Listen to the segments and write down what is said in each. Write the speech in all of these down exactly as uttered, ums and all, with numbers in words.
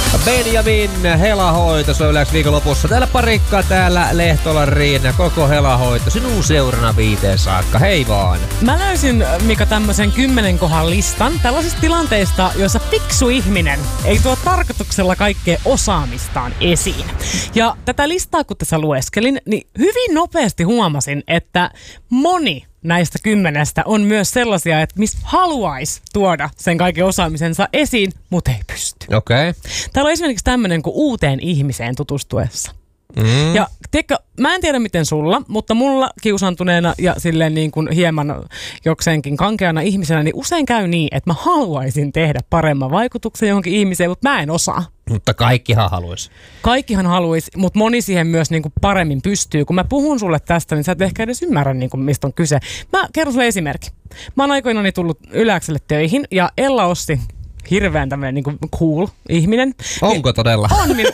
Benjamin helahoito, se on yleensä viikonlopussa. Täällä Parikka, täällä Lehtola, Riina, koko helahoito. Sinun seurana viiteen saakka, hei vaan. Mä löysin, Mika, tämmöisen kymmenen kohan listan tällaisista tilanteista, joissa fiksu ihminen ei tuo tarkoituksella kaikkea osaamistaan esiin. Ja tätä listaa, kun tässä lueskelin, niin hyvin nopeasti huomasin, että moni näistä kymmenestä on myös sellaisia, että missä haluaisi tuoda sen kaiken osaamisensa esiin, mutta ei pysty. Okei. Okay. Täällä on esimerkiksi tämmöinen kuin uuteen ihmiseen tutustuessa. Mm. Ja tiedätkö, mä en tiedä miten sulla, mutta mulla kiusantuneena ja silleen niin kuin hieman jokseenkin kankeana ihmisenä, niin usein käy niin, että mä haluaisin tehdä paremman vaikutuksen johonkin ihmiseen, mutta mä en osaa. Mutta kaikkihan haluaisi. Kaikkihan haluaisi, mutta moni siihen myös niin kuin paremmin pystyy. Kun mä puhun sulle tästä, niin sä et ehkä edes ymmärrä, niin kuin mistä on kyse. Mä kerron sulle esimerkki. Mä oon aikoinani tullut Yläkselle töihin ja Ella Ossi, hirveän tämmöinen niin kuin cool ihminen. Onko todella? On minun.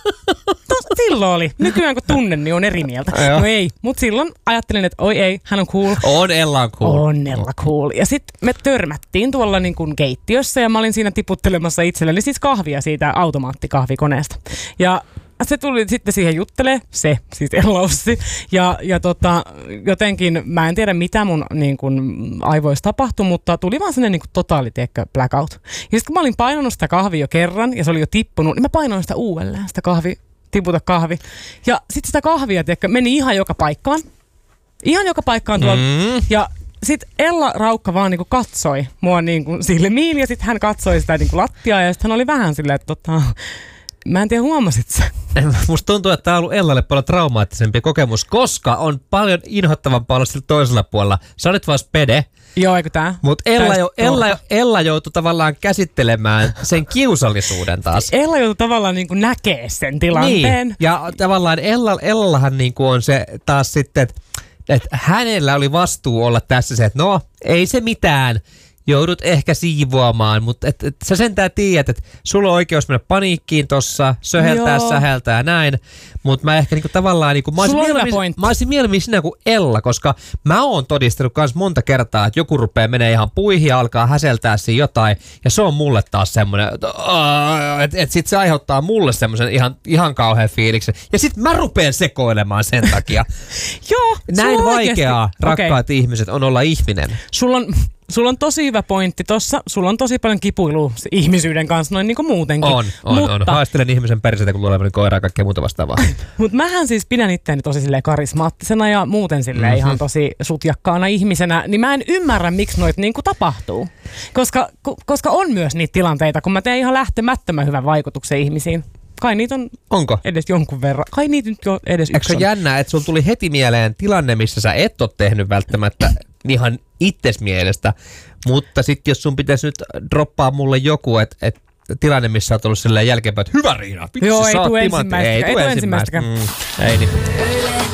Silloin oli. Nykyään kun tunnen, niin on eri mieltä. No ei, mutta silloin ajattelin, että oi ei, hän on cool. On Ella on cool. On Ella cool. Ja sitten me törmättiin tuolla niin kuin keittiössä ja mä olin siinä tiputtelemassa itselleni siis kahvia siitä automaattikahvikoneesta. Ja se tuli sitten siihen juttelee, se siis Ella Ossi. Ja, ja tota, jotenkin, mä en tiedä mitä mun niin kun, aivoissa tapahtui, mutta tuli vaan sellainen niin kuin totaali, tiedätkö, blackout. Ja sitten kun mä olin painanut sitä kahvia jo kerran ja se oli jo tippunut, niin mä painoin sitä uudelleen, sitä kahvi, tiputa kahvi. Ja sitten sitä kahvia, tiedätkö, meni ihan joka paikkaan. Ihan joka paikkaan tuolla. Mm. Ja sitten Ella Raukka vaan niinku katsoi mua niinku silmiin ja sitten hän katsoi sitä niinku lattiaa ja sitten hän oli vähän silleen, että tota, mä en tiedä, huomasit sä. Musta tuntuu, että tämä on ollut Ellalle paljon traumaattisempi kokemus, koska on paljon inhottavampaa olla sillä toisella puolella. Sä olet vaan spede. Joo, eikö tää? Mutta Ella, jo, Ella, Ella joutui tavallaan käsittelemään sen kiusallisuuden taas. Ella joutui tavallaan niin kuin näkee sen tilanteen. Niin. Ja tavallaan Ella, Ellallahan niin kuin on se taas sitten, että et hänellä oli vastuu olla tässä se, että no, ei se mitään. Joudut ehkä siivoamaan, mutta et, et sä sentään tiedät, että sulla on oikeus mennä paniikkiin tossa, söheltää, Joo. säheltää näin, mutta mä ehkä niinku tavallaan, niinku, mä, olisin mieluummin, mä olisin mieluummin sinä kuin Ella, koska mä oon todistanut kans monta kertaa, että joku rupeaa menee ihan puihin ja alkaa häseltää siinä jotain, ja se on mulle taas semmoinen, että et, et sit se aiheuttaa mulle semmoisen ihan, ihan kauhean fiiliksen, ja sit mä rupeen sekoilemaan sen takia. Joo, näin vaikeaa, oikeasti. rakkaat Okay. ihmiset, on olla ihminen. Sulla on... Sulla on tosi hyvä pointti tossa. Sulla on tosi paljon kipuilua ihmisyyden kanssa noin niin kuin muutenkin. On, on, mutta, on. Haistelen ihmisen perseitä, kun luulee koiraa ja kaikkea muuta vastaavaa. Mutta mähän siis pidän itseäni tosi silleen karismaattisena ja muuten silleen mm-hmm. ihan tosi sutjakkaana ihmisenä. Niin mä en ymmärrä, miksi noita niin kuin tapahtuu. Koska, koska on myös niitä tilanteita, kun mä teen ihan lähtemättömän hyvän vaikutuksen ihmisiin. Kai niitä on Onko? edes jonkun verran. Kai niitä nyt jo edes Eikö yksi se on. jännää, että sulla tuli heti mieleen tilanne, missä sä et ole tehnyt välttämättä ihan itses mielestä, mutta sitten jos sun pitäisi nyt droppaa mulle joku, että et, tilanne, missä sä oot ollut silleen jälkeenpäin, että hyvä Riina, vitsi, Joo, sä ei oot tule timantti. ensimmäistäkään. Ei tule ensimmäistäkään. Mm, ei niin.